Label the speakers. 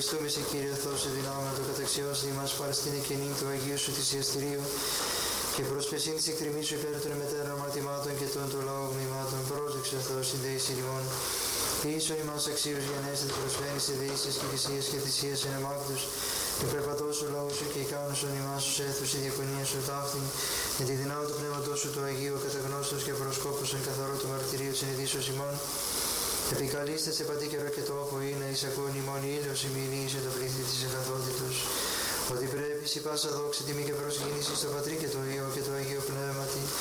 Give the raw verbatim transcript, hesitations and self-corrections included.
Speaker 1: Ευχαριστούμε σε Κύριε Θεός, δυνάμενα το καταξιώσει μας παραστήνε και νύν του Αγίου Σου θυσιαστηρίου και προσπεσήν της εκτριμής Σου υπέρ των μετέρων αμαρτημάτων και των του λαού μνημάτων. Πρόσεξε Θεός συνδέηση ημών. Ίσον ημάς αξίους για ανέστητε προσφέρεις σε δεήσεις και θυσίες και θυσίες εν εμάκτους και περπατώς σου λαού Σου και ικάνωσον ημάς τους έθους η διακονία Σου ταύτην με τη δυνάμει του Πνεύματός Σου του Αγίου καταγνώστος και προσκόπους εν καθαρό του μαρτυρίου συνειδήσεως ημών. Επικαλείστε σε πατήκερο και τόπο είναι εις ακούν ημών ήλιος ημιλήσε το πλήθη της εγκαθότητος. Ότι πρέπει σε πάσα δόξη τιμή και προσγίνηση στο Πατρί και το Υιό και το Αγίο Πνεύματι,